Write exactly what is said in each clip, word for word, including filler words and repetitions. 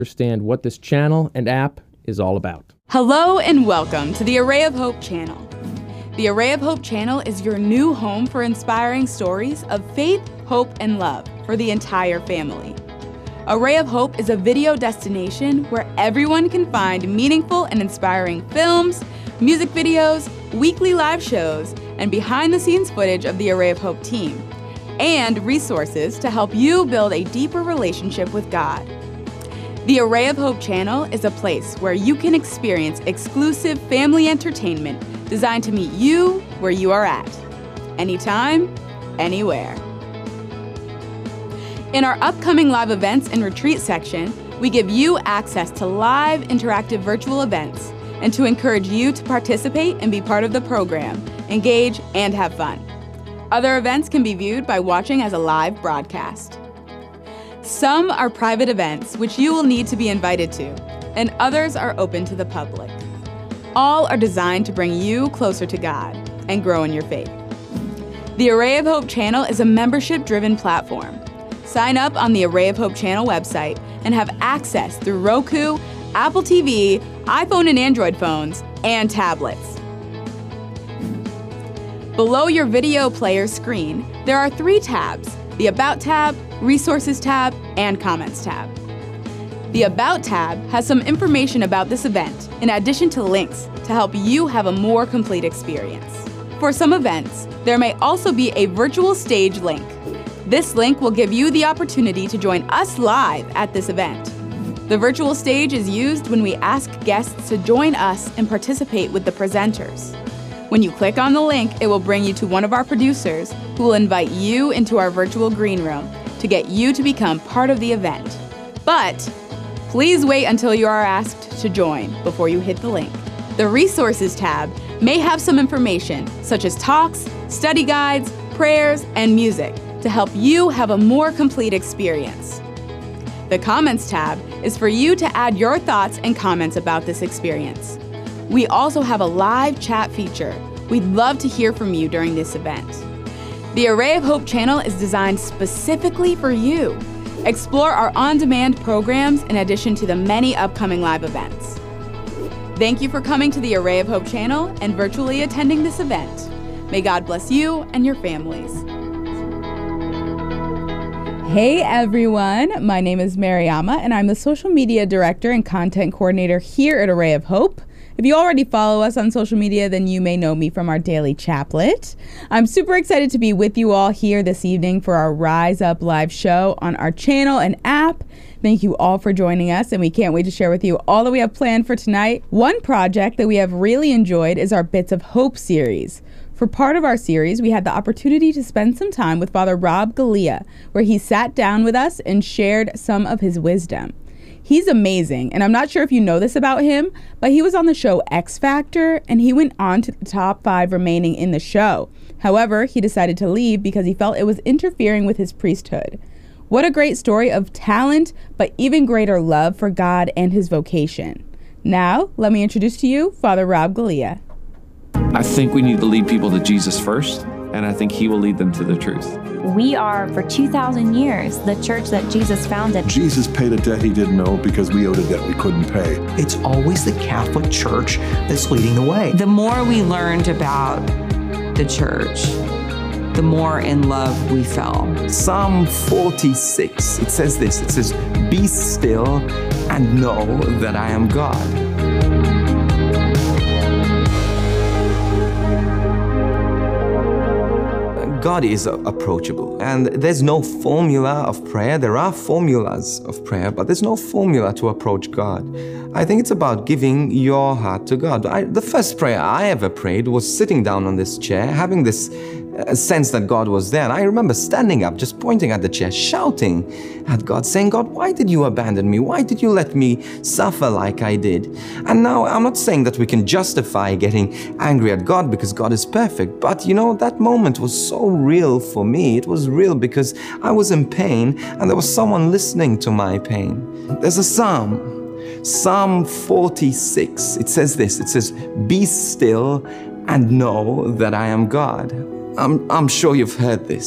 understand what this channel and app is all about. Hello and welcome to the Array of Hope channel. The Array of Hope channel is your new home for inspiring stories of faith, hope, and love for the entire family. Array of Hope is a video destination where everyone can find meaningful and inspiring films, music videos, weekly live shows, and behind-the-scenes footage of the Array of Hope team, and resources to help you build a deeper relationship with God. The Array of Hope channel is a place where you can experience exclusive family entertainment designed to meet you where you are at, anytime, anywhere. In our upcoming live events and retreat section, we give you access to live interactive virtual events and to encourage you to participate and be part of the program, engage, and have fun. Other events can be viewed by watching as a live broadcast. Some are private events which you will need to be invited to, and others are open to the public. All are designed to bring you closer to God and grow in your faith. The Array of Hope channel is a membership-driven platform. Sign up on the Array of Hope channel website and have access through Roku, Apple T V, iPhone and Android phones, and tablets. Below your video player screen, there are three tabs: the About tab, Resources tab, and Comments tab. The About tab has some information about this event, in addition to links to help you have a more complete experience. For some events, there may also be a virtual stage link. This link will give you the opportunity to join us live at this event. The virtual stage is used when we ask guests to join us and participate with the presenters. When you click on the link, it will bring you to one of our producers who will invite you into our virtual green room to get you to become part of the event. But please wait until you are asked to join before you hit the link. The Resources tab may have some information such as talks, study guides, prayers, and music to help you have a more complete experience. The Comments tab is for you to add your thoughts and comments about this experience. We also have a live chat feature. We'd love to hear from you during this event. The Array of Hope channel is designed specifically for you. Explore our on-demand programs in addition to the many upcoming live events. Thank you for coming to the Array of Hope channel and virtually attending this event. May God bless you and your families. Hey everyone, my name is Mariama and I'm the social media director and content coordinator here at Array of Hope. If you already follow us on social media, then you may know me from our daily chaplet. I'm super excited to be with you all here this evening for our Rise Up live show on our channel and app. Thank you all for joining us, and we can't wait to share with you all that we have planned for tonight. One project that we have really enjoyed is our Bits of Hope series. For part of our series, we had the opportunity to spend some time with Father Rob Galea, where he sat down with us and shared some of his wisdom. He's amazing, and I'm not sure if you know this about him, but he was on the show X Factor, and he went on to the top five remaining in the show. However, he decided to leave because he felt it was interfering with his priesthood. What a great story of talent, but even greater love for God and his vocation. Now, let me introduce to you Father Rob Galea. I think we need to lead people to Jesus first, and I think he will lead them to the truth. We are, for two thousand years, the church that Jesus founded. Jesus paid a debt he didn't owe because we owed a debt we couldn't pay. It's always the Catholic Church that's leading the way. The more we learned about the church, the more in love we fell. Psalm forty-six, it says this, it says, "Be still and know that I am God." God is approachable, and there's no formula of prayer. There are formulas of prayer, but there's no formula to approach God. I think it's about giving your heart to God. I, the first prayer I ever prayed was sitting down on this chair, having this uh, sense that God was there. And I remember standing up, just pointing at the chair, shouting at God, saying, "God, why did you abandon me? Why did you let me suffer like I did?" And now I'm not saying that we can justify getting angry at God because God is perfect, but you know, that moment was so real for me. It was real because I was in pain and there was someone listening to my pain. There's a psalm, Psalm forty-six. It says this, it says, "Be still and know that I am God." I'm, I'm sure you've heard this.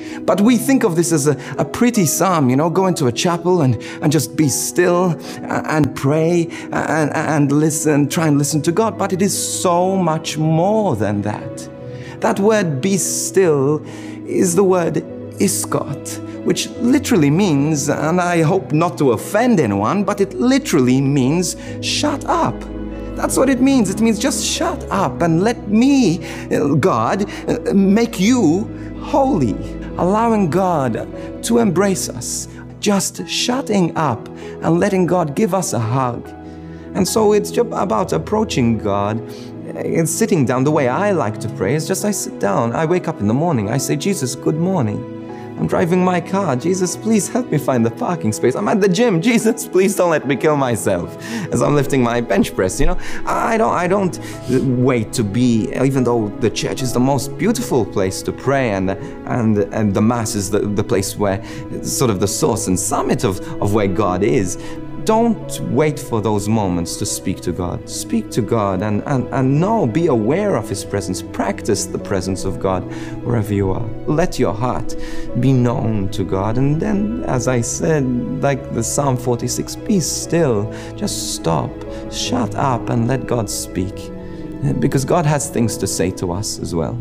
But we think of this as a, a pretty psalm, you know, go into a chapel and, and just be still and pray and, and listen, try and listen to God. But it is so much more than that. That word be still is the word iskot, which literally means, and I hope not to offend anyone, but it literally means shut up. That's what it means. It means just shut up and let me, God, make you holy. Allowing God to embrace us. Just shutting up and letting God give us a hug. And so it's just about approaching God and sitting down. The way I like to pray is just I sit down. I wake up in the morning. I say, Jesus, good morning. I'm driving my car. Jesus, please help me find the parking space. I'm at the gym. Jesus, please don't let me kill myself as I'm lifting my bench press. You know, I don't, I don't wait to be, even though the church is the most beautiful place to pray and, and, and the Mass is the, the place where it's sort of the source and summit of, of where God is. Don't wait for those moments to speak to God. Speak to God and, and, and know, be aware of His presence. Practice the presence of God wherever you are. Let your heart be known to God. And then, as I said, like the Psalm forty-six, be still. Just stop, shut up and let God speak. Because God has things to say to us as well.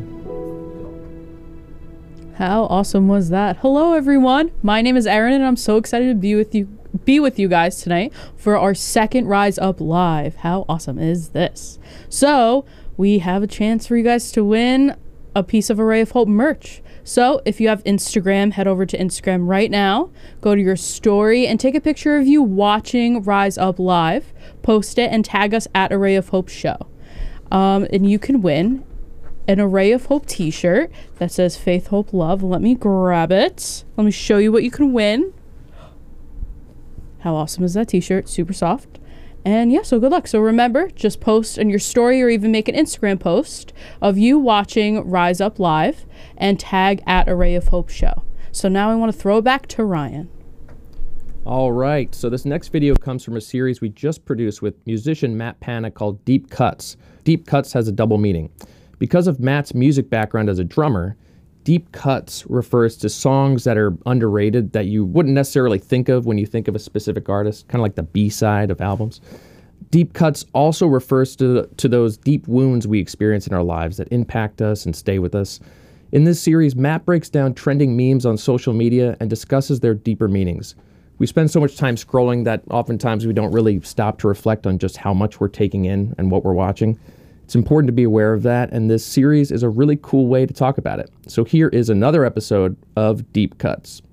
How awesome was that? Hello everyone, my name is Aaron and I'm so excited to be with you be with you guys tonight for our second Rise Up Live. How awesome is this? So we have a chance for you guys to win a piece of Array of Hope merch. So if you have Instagram, head over to Instagram right now, go to your story and take a picture of you watching Rise Up Live, post it and tag us at Array of Hope Show. Um, and you can win an Array of Hope t-shirt that says Faith, Hope, Love. Let me grab it. Let me show you what you can win. How awesome is that t-shirt? Super soft. And yeah, so good luck. So remember, just post on your story or even make an Instagram post of you watching Rise Up Live and tag at Array of Hope Show. So now I want to throw it back to Ryan. All right, so this next video comes from a series we just produced with musician Matt Pana called Deep Cuts. Deep Cuts has a double meaning. Because of Matt's music background as a drummer, Deep Cuts refers to songs that are underrated that you wouldn't necessarily think of when you think of a specific artist, kind of like the B-side of albums. Deep Cuts also refers to, to those deep wounds we experience in our lives that impact us and stay with us. In this series, Matt breaks down trending memes on social media and discusses their deeper meanings. We spend so much time scrolling that oftentimes we don't really stop to reflect on just how much we're taking in and what we're watching. It's important to be aware of that, and this series is a really cool way to talk about it. So here is another episode of Deep Cuts.